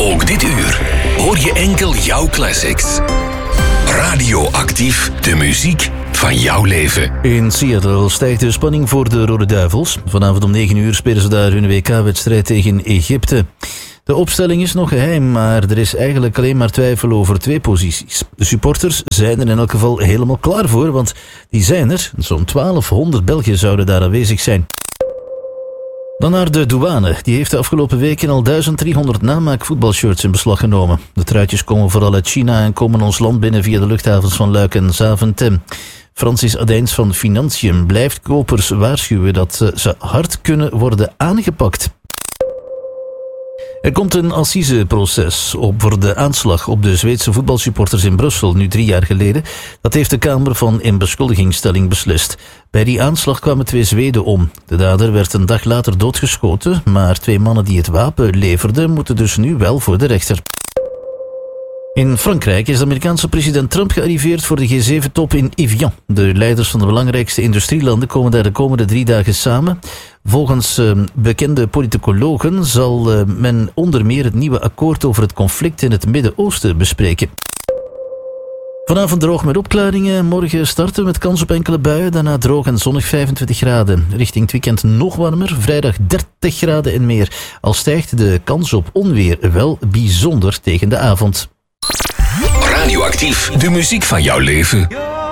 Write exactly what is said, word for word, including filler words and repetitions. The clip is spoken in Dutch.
Ook dit uur hoor je enkel jouw classics. Radioactief, de muziek van jouw leven. In Seattle stijgt de spanning voor de Rode Duivels. Vanavond om negen uur spelen ze daar hun W K-wedstrijd tegen Egypte. De opstelling is nog geheim, maar er is eigenlijk alleen maar twijfel over twee posities. De supporters zijn er in elk geval helemaal klaar voor, want die zijn er. Zo'n twaalfhonderd Belgen zouden daar aanwezig zijn. Dan naar de douane. Die heeft de afgelopen weken al duizend driehonderd namaak voetbalshirts in beslag genomen. De truitjes komen vooral uit China en komen ons land binnen via de luchthavens van Luik en Zaventem. Francis Adijns van Financiën blijft kopers waarschuwen dat ze hard kunnen worden aangepakt. Er komt een assiseproces op voor de aanslag op de Zweedse voetbalsupporters in Brussel, nu drie jaar geleden. Dat heeft de Kamer van in beschuldigingsstelling beslist. Bij die aanslag kwamen twee Zweden om. De dader werd een dag later doodgeschoten, maar twee mannen die het wapen leverden moeten dus nu wel voor de rechter. In Frankrijk is de Amerikaanse president Trump gearriveerd voor de G zeven top in Evian. De leiders van de belangrijkste industrielanden komen daar de komende drie dagen samen. Volgens uh, bekende politicologen zal uh, men onder meer het nieuwe akkoord over het conflict in het Midden-Oosten bespreken. Vanavond droog met opklaringen, morgen starten met kans op enkele buien, daarna droog en zonnig vijfentwintig graden. Richting het weekend nog warmer, vrijdag dertig graden en meer. Al stijgt de kans op onweer wel bijzonder tegen de avond. Radioactief, de muziek van jouw leven.